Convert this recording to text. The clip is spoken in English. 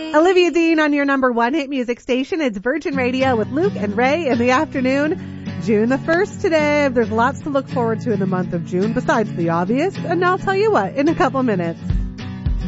Olivia Dean on your number one hit music station. It's Virgin Radio with Luke and Ray in the afternoon. June the 1st today. There's lots to look forward to in the month of June besides the obvious. And I'll tell you what in a couple minutes.